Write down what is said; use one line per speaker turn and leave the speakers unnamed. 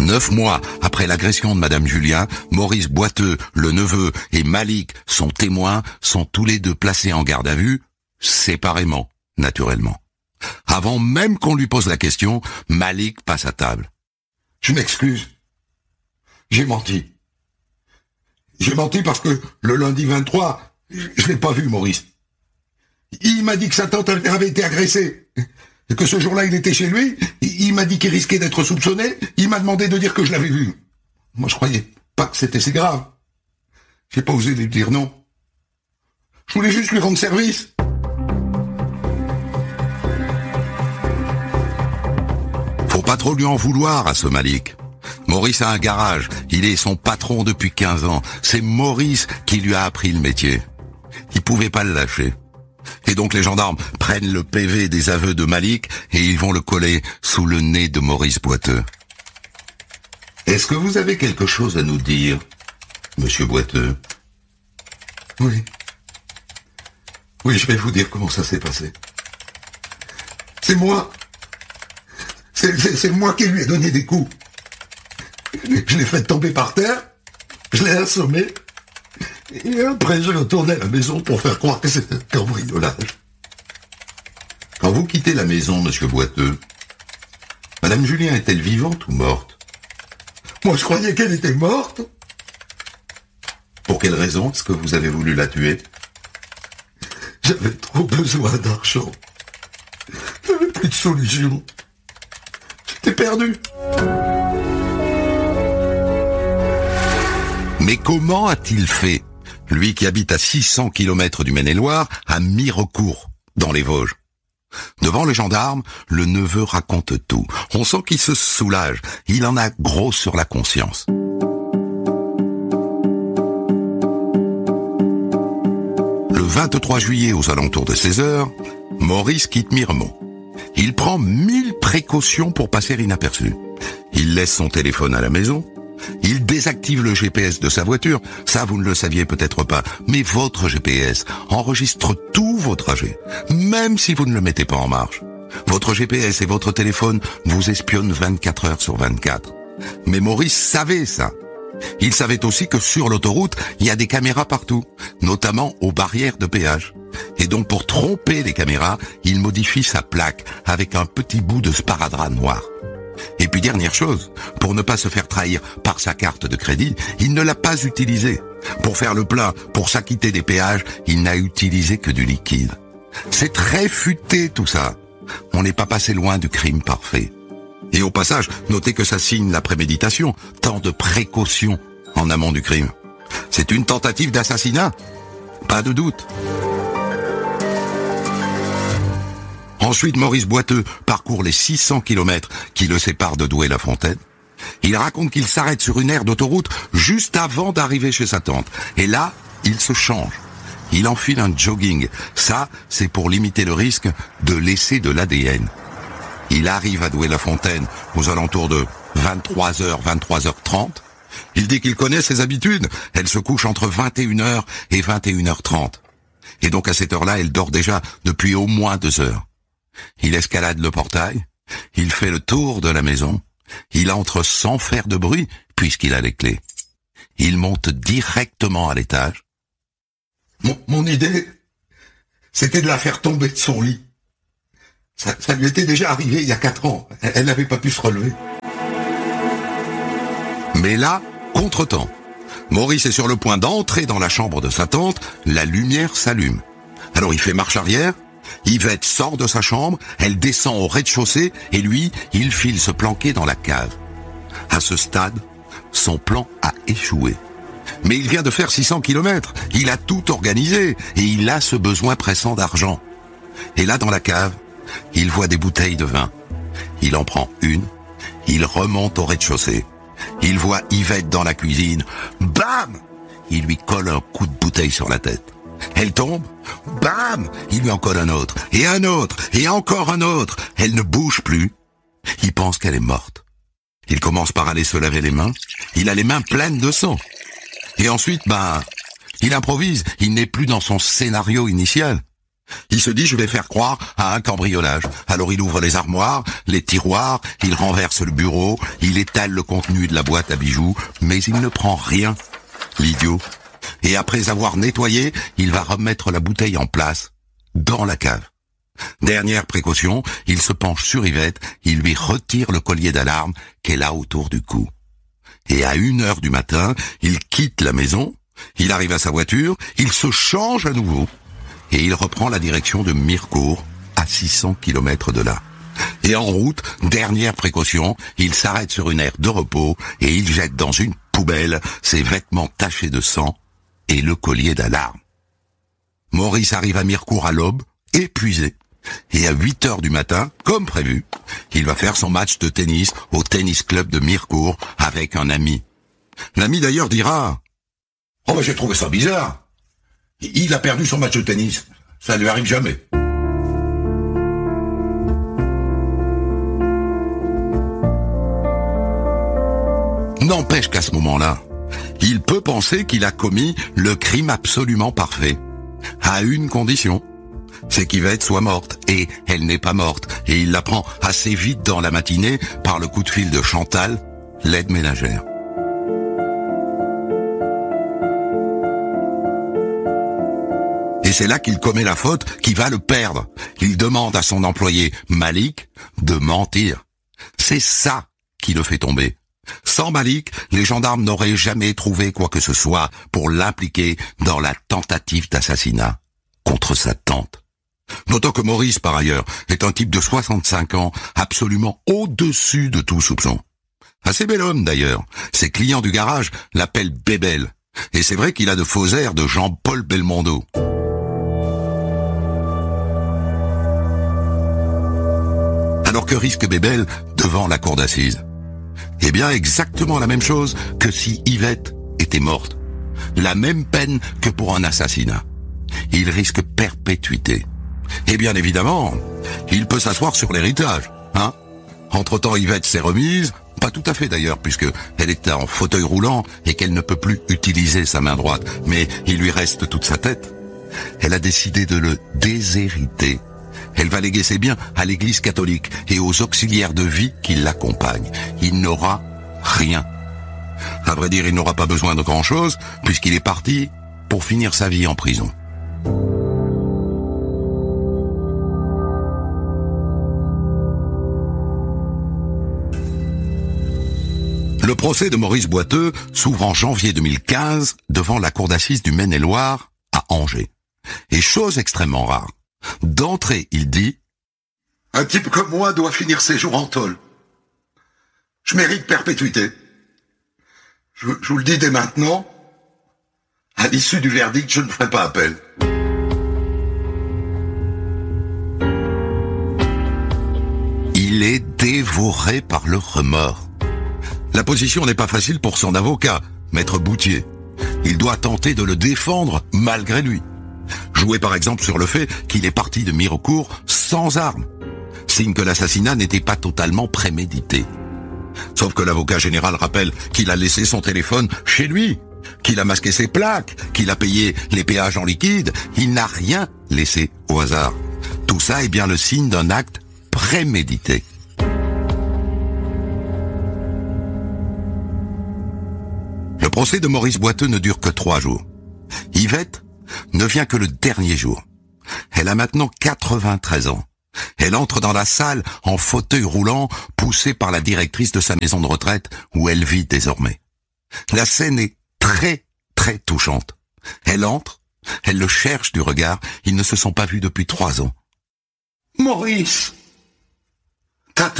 9 mois après l'agression de Madame Julien, Maurice Boiteux, le neveu, et Malik, son témoin, sont tous les deux placés en garde à vue, séparément, naturellement. Avant même qu'on lui pose la question, Malik passe à table.
Je m'excuse. J'ai menti. J'ai menti parce que le lundi 23, je l'ai pas vu, Maurice. Il m'a dit que sa tante avait été agressée. Et que ce jour-là, il était chez lui. Il m'a dit qu'il risquait d'être soupçonné. Il m'a demandé de dire que je l'avais vu. Moi, je croyais pas que c'était si grave. J'ai pas osé lui dire non. Je voulais juste lui rendre service.
Faut pas trop lui en vouloir à ce Malik. Maurice a un garage, il est son patron depuis 15 ans. C'est Maurice qui lui a appris le métier. Il pouvait pas le lâcher. Et donc les gendarmes prennent le PV des aveux de Malik et ils vont le coller sous le nez de Maurice Boiteux.
Est-ce que vous avez quelque chose à nous dire, monsieur Boiteux? Oui. Oui, je vais vous dire comment ça s'est passé. C'est moi. C'est moi qui lui ai donné des coups. Je l'ai fait tomber par terre, je l'ai assommé, et après je retournais à la maison pour faire croire que c'était un cambriolage. Quand vous quittez la maison, monsieur Boiteux, Madame Julien est-elle vivante ou morte? Moi je croyais qu'elle était morte. Pour quelle raison est-ce que vous avez voulu la tuer? J'avais trop besoin d'argent. J'avais plus de solution. J'étais perdu.
Mais comment a-t-il fait, lui qui habite à 600 km du Maine-et-Loire, à Mirecourt, dans les Vosges? Devant les gendarmes, le neveu raconte tout. On sent qu'il se soulage, il en a gros sur la conscience. Le 23 juillet aux alentours de 16h, Maurice quitte Miremont. Il prend 1000 précautions pour passer inaperçu. Il laisse son téléphone à la maison. Il désactive le GPS de sa voiture, ça vous ne le saviez peut-être pas, mais votre GPS enregistre tous vos trajets, même si vous ne le mettez pas en marche. Votre GPS et votre téléphone vous espionnent 24 heures sur 24. Mais Maurice savait ça. Il savait aussi que sur l'autoroute, il y a des caméras partout, notamment aux barrières de péage. Et donc pour tromper les caméras, il modifie sa plaque avec un petit bout de sparadrap noir. Et puis dernière chose, pour ne pas se faire trahir par sa carte de crédit, il ne l'a pas utilisée. Pour faire le plein, pour s'acquitter des péages, il n'a utilisé que du liquide. C'est très futé tout ça. On n'est pas passé loin du crime parfait. Et au passage, notez que ça signe la préméditation, tant de précautions en amont du crime. C'est une tentative d'assassinat, pas de doute. Ensuite, Maurice Boiteux parcourt les 600 km qui le séparent de Douai-la-Fontaine. Il raconte qu'il s'arrête sur une aire d'autoroute juste avant d'arriver chez sa tante. Et là, il se change. Il enfile un jogging. Ça, c'est pour limiter le risque de laisser de l'ADN. Il arrive à Douai-la-Fontaine aux alentours de 23h, 23h30. Il dit qu'il connaît ses habitudes. Elle se couche entre 21h et 21h30. Et donc à cette heure-là, elle dort déjà depuis au moins 2 heures. Il escalade le portail, il fait le tour de la maison, il entre sans faire de bruit puisqu'il a les clés. Il monte directement à l'étage.
Mon idée, c'était de la faire tomber de son lit. Ça lui était déjà arrivé il y a 4 ans. Elle n'avait pas pu se relever.
Mais là, contretemps. Maurice est sur le point d'entrer dans la chambre de sa tante, la lumière s'allume. Alors il fait marche arrière, Yvette sort de sa chambre, elle descend au rez-de-chaussée et lui, il file se planquer dans la cave. À ce stade, son plan a échoué. Mais il vient de faire 600 km, il a tout organisé et il a ce besoin pressant d'argent. Et là, dans la cave, il voit des bouteilles de vin. Il en prend une, il remonte au rez-de-chaussée. Il voit Yvette dans la cuisine. Bam! Il lui colle un coup de bouteille sur la tête. Elle tombe. Bam! Il lui en colle un autre, et encore un autre. Elle ne bouge plus. Il pense qu'elle est morte. Il commence par aller se laver les mains. Il a les mains pleines de sang. Et ensuite, il improvise. Il n'est plus dans son scénario initial. Il se dit, je vais faire croire à un cambriolage. Alors il ouvre les armoires, les tiroirs, il renverse le bureau, il étale le contenu de la boîte à bijoux, mais il ne prend rien, l'idiot. Et après avoir nettoyé, il va remettre la bouteille en place, dans la cave. Dernière précaution, il se penche sur Yvette, il lui retire le collier d'alarme qu'elle a autour du cou. Et à 1h du matin, il quitte la maison, il arrive à sa voiture, il se change à nouveau, et il reprend la direction de Mirecourt, à 600 km de là. Et en route, dernière précaution, il s'arrête sur une aire de repos et il jette dans une poubelle ses vêtements tachés de sang et le collier d'alarme. Maurice arrive à Mirecourt à l'aube, épuisé. Et à 8h du matin, comme prévu, il va faire son match de tennis au tennis club de Mirecourt avec un ami. L'ami d'ailleurs dira « Oh, j'ai trouvé ça bizarre. Il a perdu son match de tennis. Ça lui arrive jamais. » N'empêche qu'à ce moment-là, il peut penser qu'il a commis le crime absolument parfait. À une condition, c'est qu'Yvette soit morte. Et elle n'est pas morte. Et il l'apprend assez vite dans la matinée par le coup de fil de Chantal, l'aide ménagère. Et c'est là qu'il commet la faute qui va le perdre. Il demande à son employé Malik de mentir. C'est ça qui le fait tomber. Sans Malik, les gendarmes n'auraient jamais trouvé quoi que ce soit pour l'impliquer dans la tentative d'assassinat contre sa tante. D'autant que Maurice, par ailleurs, est un type de 65 ans, absolument au-dessus de tout soupçon. Assez bel homme d'ailleurs. Ses clients du garage l'appellent Bébel. Et c'est vrai qu'il a de faux airs de Jean-Paul Belmondo. Alors que risque Bébel devant la cour d'assises? Eh bien, exactement la même chose que si Yvette était morte. La même peine que pour un assassinat. Il risque perpétuité. Et bien évidemment, il peut s'asseoir sur l'héritage, hein. Entre-temps, Yvette s'est remise, pas tout à fait d'ailleurs, puisque elle est en fauteuil roulant et qu'elle ne peut plus utiliser sa main droite, mais il lui reste toute sa tête. Elle a décidé de le déshériter. Elle va léguer ses biens à l'église catholique et aux auxiliaires de vie qui l'accompagnent. Il n'aura rien. À vrai dire, il n'aura pas besoin de grand-chose, puisqu'il est parti pour finir sa vie en prison. Le procès de Maurice Boiteux s'ouvre en janvier 2015 devant la cour d'assises du Maine-et-Loire à Angers. Et chose extrêmement rare, d'entrée, il dit « Un type comme moi doit finir ses jours en tôle. Je mérite perpétuité. Je vous le dis dès maintenant, à l'issue du verdict, je ne ferai pas appel. » Il est dévoré par le remords. La position n'est pas facile pour son avocat, Maître Boutier. Il doit tenter de le défendre malgré lui. Jouer par exemple sur le fait qu'il est parti de Mirecourt sans arme, signe que l'assassinat n'était pas totalement prémédité. Sauf que l'avocat général rappelle qu'il a laissé son téléphone chez lui, qu'il a masqué ses plaques, qu'il a payé les péages en liquide, il n'a rien laissé au hasard. Tout ça est bien le signe d'un acte prémédité. Le procès de Maurice Boiteux ne dure que 3 jours. Yvette ne vient que le dernier jour. Elle a maintenant 93 ans. Elle entre dans la salle en fauteuil roulant, poussée par la directrice de sa maison de retraite où elle vit désormais. La scène est très, très touchante. Elle entre, elle le cherche du regard, ils ne se sont pas vus depuis 3 ans. « Maurice ! Tata !